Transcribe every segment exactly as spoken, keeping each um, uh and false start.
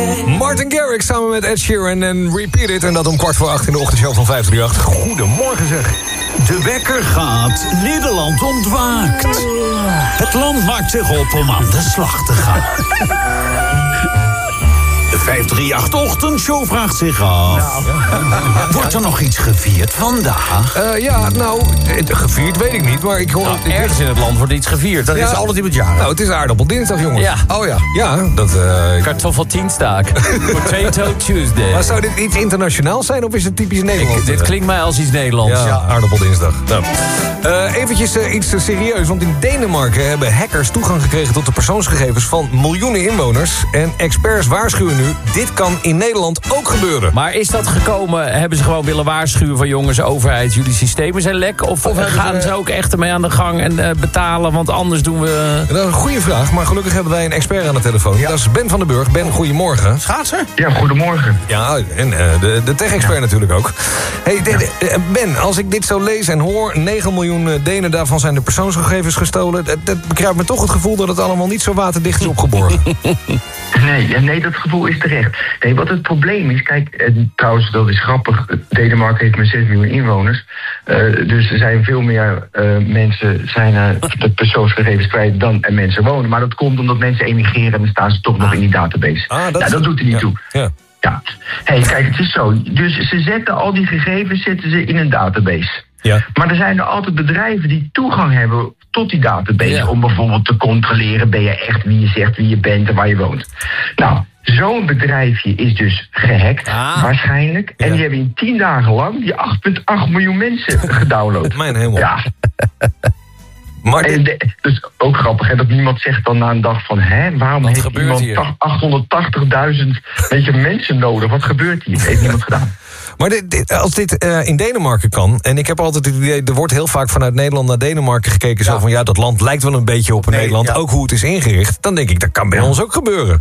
Martin Garrix samen met Ed Sheeran en Repeat It. En dat om kwart voor acht in de ochtendshow van vijf drie acht. Goedemorgen zeg. De wekker gaat, Nederland ontwaakt. Het land maakt zich op om aan de slag te gaan. De vijf drie acht-ochtendshow vraagt zich af. Wordt er nog iets gevierd vandaag? Uh, ja, nou, het, gevierd weet ik niet, maar ik hoor... Nou, ik ergens in het land wordt iets gevierd. Dat ja, is altijd in het jaar. Nou, het is aardappeldinsdag, jongens. Ja. Oh ja. Ja, dat... Uh, Kartoffeltienstaak. Potato Tuesday. Maar zou dit iets internationaals zijn of is het typisch Nederlands? Ik, dit klinkt mij als iets Nederlands. Ja, Ja. aardappeldinsdag. Nou. Uh, eventjes uh, iets uh, serieus, want in Denemarken hebben hackers toegang gekregen tot de persoonsgegevens van miljoenen inwoners. En experts waarschuwen nu, dit kan in Nederland ook gebeuren. Maar is dat gekomen, hebben ze gewoon willen waarschuwen van jongens, overheid, jullie systemen zijn lek? Of, of gaan ze, ze ook echt ermee aan de gang en uh, betalen, want anders doen we... Dat is een goede vraag, maar gelukkig hebben wij een expert aan de telefoon. Ja. Dat is Ben van den Burg. Ben, goedemorgen. Schaatser? Ja, goedemorgen. Ja, en uh, de, de tech-expert ja. natuurlijk ook. Hey, de, de, Ben, als ik dit zo lees en hoor, negen miljoen Denen, daarvan zijn de persoonsgegevens gestolen. Dat, dat bekruipt me toch het gevoel dat het allemaal niet zo waterdicht is opgeborgen. Nee, nee, dat gevoel is terecht. Nee, wat het probleem is, kijk, en trouwens, dat is grappig, Denemarken heeft maar zes miljoen inwoners. Uh, dus er zijn veel meer uh, mensen zijn uh, de persoonsgegevens kwijt dan er mensen wonen. Maar dat komt omdat mensen emigreren en dan staan ze toch nog in die database. Ah, dat, nou, dat doet er niet ja, toe. Ja. Ja. Hey, kijk, het is zo. Dus ze zetten al die gegevens zetten ze in een database. Ja. Maar er zijn er altijd bedrijven die toegang hebben tot die database. Ja. Om bijvoorbeeld te controleren, ben je echt wie je zegt wie je bent en waar je woont. Nou, zo'n bedrijfje is dus gehackt, Ah. waarschijnlijk. En Ja. die hebben in tien dagen lang die acht komma acht miljoen mensen gedownload. Mijn hemel. Ja. Maar En dit, de, dus ook grappig, hè, dat niemand zegt dan na een dag van... hè, waarom Wat heeft gebeurt iemand hier? achthonderdtachtigduizend weet je, mensen nodig? Wat gebeurt hier? Dat heeft niemand gedaan. maar dit, dit, als dit uh, in Denemarken kan... en ik heb altijd het idee, er wordt heel vaak vanuit Nederland naar Denemarken gekeken... Ja. zo van, ja, dat land lijkt wel een beetje op Nee, Nederland... ja. ook hoe het is ingericht. Dan denk ik, dat kan bij Ja. ons ook gebeuren.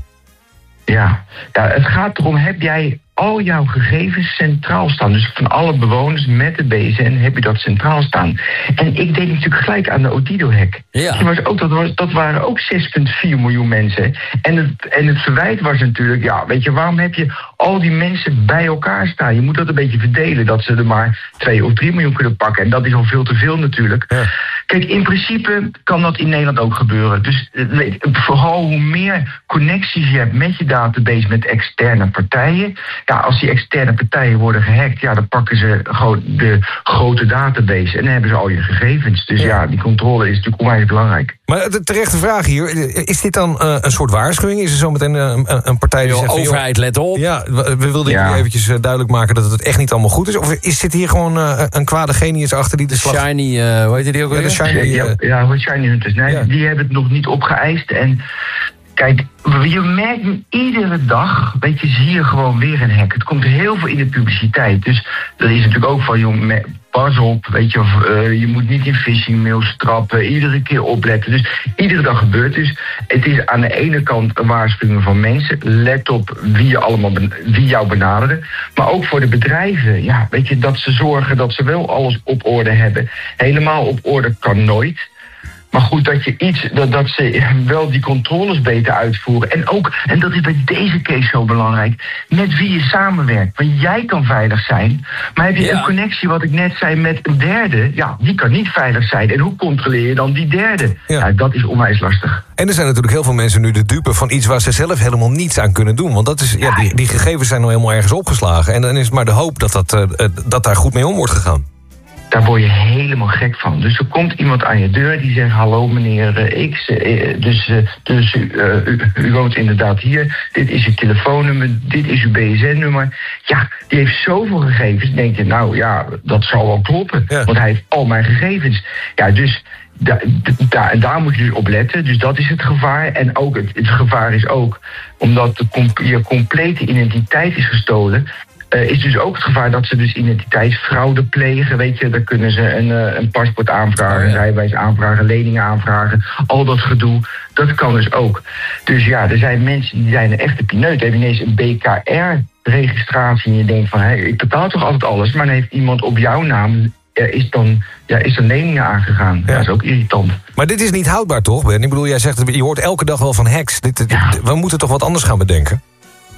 Ja. ja, het gaat erom, heb jij al jouw gegevens centraal staan? Dus van alle bewoners met de B S N heb je dat centraal staan. En ik deed natuurlijk gelijk aan de Odido-hack. Ja. Dat, was ook, dat, was, dat waren ook zes komma vier miljoen mensen. En het, en het verwijt was natuurlijk, ja, weet je, waarom heb je al die mensen bij elkaar staan? Je moet dat een beetje verdelen, dat ze er maar twee of drie miljoen kunnen pakken. En dat is al veel te veel natuurlijk. Ja. Kijk, in principe kan dat in Nederland ook gebeuren. Dus eh, vooral hoe meer connecties je hebt met je database met externe partijen. Ja, als die externe partijen worden gehackt, ja, dan pakken ze gewoon de grote database en dan hebben ze al je gegevens. Dus ja, Ja. die controle is natuurlijk onwijs belangrijk. Maar de terechte vraag hier, is dit dan uh, een soort waarschuwing? Is er zometeen uh, een, een partij die Yo, zegt... van, overheid, let op. Ja, we, we wilden Ja. jullie eventjes uh, duidelijk maken dat het echt niet allemaal goed is. Of is zit hier gewoon uh, een kwade genius achter die de slag... Shiny, uh, hoe heet die ook Ja, de alweer? shiny, Ja, uh, ja, ja, Shiny Hunters. Nee, Ja. die hebben het nog niet opgeëist. En kijk, je merkt iedere dag, weet je, zie je gewoon weer een hack. Het komt heel veel in de publiciteit. Dus dat is natuurlijk ook van, joh, me- pas op, weet je, of, uh, je moet niet in phishing mails trappen, iedere keer opletten. Dus iedere dag gebeurt. Dus het is aan de ene kant een waarschuwing van mensen. Let op wie, je allemaal ben- wie jou benaderen. Maar ook voor de bedrijven, ja, weet je, dat ze zorgen dat ze wel alles op orde hebben. Helemaal op orde kan nooit. Maar goed, dat je iets, dat, dat ze wel die controles beter uitvoeren. En ook, en dat is bij deze case zo belangrijk, met wie je samenwerkt. Want jij kan veilig zijn, maar heb je Ja. een connectie, wat ik net zei, met een derde, ja, die kan niet veilig zijn. En hoe controleer je dan die derde? Ja. Ja, dat is onwijs lastig. En er zijn natuurlijk heel veel mensen nu de dupe van iets waar ze zelf helemaal niets aan kunnen doen. Want dat is, ja, die, die gegevens zijn nou helemaal ergens opgeslagen. En dan is het maar de hoop dat, dat, uh, dat daar goed mee om wordt gegaan. Daar word je helemaal gek van. Dus er komt iemand aan je deur die zegt... hallo meneer uh, X, uh, dus, uh, dus uh, u, u woont inderdaad hier. Dit is uw telefoonnummer, dit is uw B S N-nummer. Ja, die heeft zoveel gegevens. Dan denk je, nou ja, dat zal wel kloppen. Ja. Want hij heeft al mijn gegevens. Ja, dus... Da, da, en daar moet je dus op letten. Dus dat is het gevaar. En ook het, het gevaar is ook... omdat de com- je complete identiteit is gestolen... Uh, is dus ook het gevaar dat ze dus identiteitsfraude plegen. Weet je, dan kunnen ze een, uh, een paspoort aanvragen, Oh, ja. een rijbewijs aanvragen, leningen aanvragen. Al dat gedoe, dat kan dus ook. Dus ja, er zijn mensen die zijn een echte pineut. Hebben ineens een B K R-registratie en je denkt van... Hey, ik betaal toch altijd alles, maar dan heeft iemand op jouw naam... Uh, is dan ja, is er leningen aangegaan. Ja. Dat is ook irritant. Maar dit is niet houdbaar, toch, Ben? Ik bedoel, jij zegt, je hoort elke dag wel van hacks. Dit, dit, Ja. We moeten toch wat anders gaan bedenken?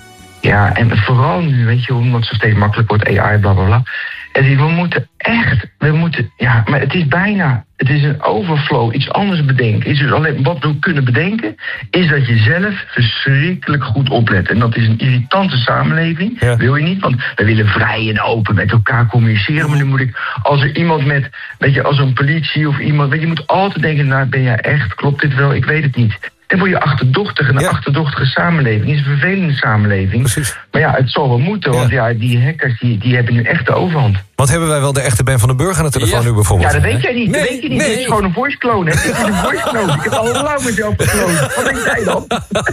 Ja, en vooral nu, weet je, omdat het zo steeds makkelijk wordt, A I, bla bla bla. En we moeten echt, we moeten, ja, maar het is bijna, het is een overflow, iets anders bedenken. Is dus alleen, wat we kunnen bedenken, is dat je zelf verschrikkelijk goed oplet. En dat is een irritante samenleving, ja. Wil je niet, want we willen vrij en open met elkaar communiceren. Maar nu moet ik, als er iemand met, weet je, als een politie of iemand, weet je, je moet altijd denken, nou, ben jij echt, klopt dit wel, ik weet het niet. Dan word je achterdochtig. En een ja. achterdochtige samenleving is een vervelende samenleving. Precies. Maar ja, het zal wel moeten, ja. want ja, die hackers die, die hebben nu echt de overhand. Want hebben wij wel de echte Ben van den Burg aan de telefoon ja. nu bijvoorbeeld? Ja, dat weet jij niet. Nee, dat weet je niet. Nee. Dit is gewoon een voice clone. Dit is een voice clone. Ik heb al lang met jou gekloond. Wat denk jij dan?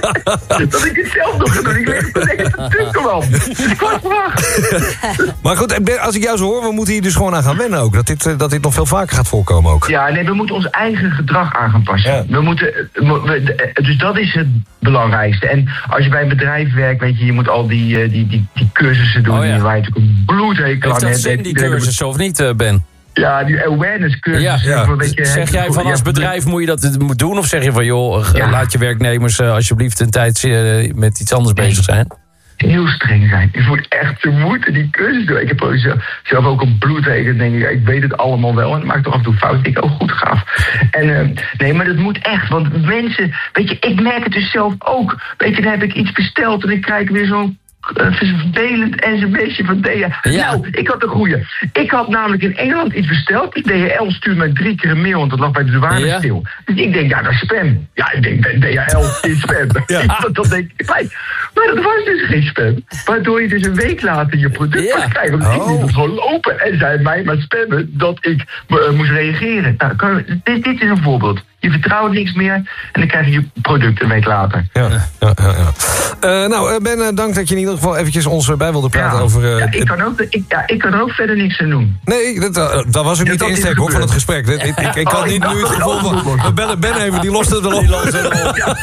Dat ik het zelf nog ga doen. Ik leg het echt een tukken man. Ik was vraag. Maar goed, als ik jou zo hoor, we moeten hier dus gewoon aan gaan wennen ook. Dat dit, dat dit nog veel vaker gaat voorkomen ook. Ja, nee, we moeten ons eigen gedrag aan gaan passen. Ja. We moeten, we, dus dat is het belangrijkste. En als je bij een bedrijf werkt, weet je, je moet al die, die, die, die cursussen doen. Oh, ja. Waar je natuurlijk een bloedhekel aan hebt. Die cursussen of niet, uh, Ben? Ja, die awareness cursussen. Ja, ja. Beetje zeg jij van als bedrijf moet je dat moet doen? Of zeg je van joh, ja. laat je werknemers uh, alsjeblieft een tijd uh, met iets anders nee. bezig zijn? Heel streng zijn. Je moet echt, ze moeten die cursus doen. Ik heb zelf ook een bloedhekel. Denk ik, ik weet het allemaal wel. En het maakt toch af en toe fout. Ik ook goed gaaf. En uh, nee, maar dat moet echt. Want mensen, weet je, ik merk het dus zelf ook. Weet je, dan heb ik iets besteld en ik krijg weer zo'n Uh, vervelend sms'je van D H L. Ja. Nou, ik had een goeie. Ik had namelijk in Engeland iets besteld. Die D H L stuurt mij drie keer een mail, want dat lag bij de douane ja. stil. Dus ik denk, ja, dat is spam. Ja, ik denk, D H L is spam. Ja. Dat denk ik gelijk. Maar dat was dus geen spam. Waardoor je dus een week later je product ja. krijgt. Want oh. ik liet het gewoon lopen. En zij mij maar spammen dat ik uh, moest reageren. Nou, kan, dit, dit is een voorbeeld. Je vertrouwt niks meer en dan krijg je je product een week later. Ja, ja, ja. ja. Uh, nou, Ben, uh, dank dat je in ieder geval eventjes ons bij wilde praten ja, over... Uh, ja, ik kan, ook, ik, ja, ik kan er ook verder niks aan doen. Nee, dat, uh, dat was ook niet de insteek hoor, van het gesprek. Ik, ik, ik, ik had oh, niet nu het gevoel van... We bellen Ben even, die lost het wel op. Ja,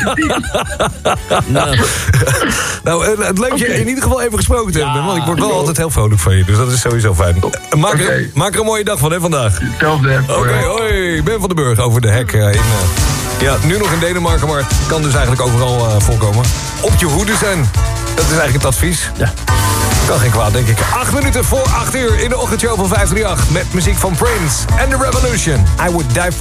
nou, nou uh, het leuk je okay. in ieder geval even gesproken te hebben, ja, want ik word wel altijd heel vrolijk van je. Dus dat is sowieso fijn. Uh, maak, okay. er, maak er een mooie dag van, hè, vandaag. Hetzelfde. Oké, okay, hoi. Ben van den Burg over de hack uh, in... Uh, Ja, nu nog in Denemarken, maar kan dus eigenlijk overal uh, voorkomen. Op je hoede zijn. Dat is eigenlijk het advies. Ja. Kan geen kwaad, denk ik. Acht minuten voor acht uur in de ochtendshow van vijf drie acht. Met muziek van Prince and The Revolution. I Would Die For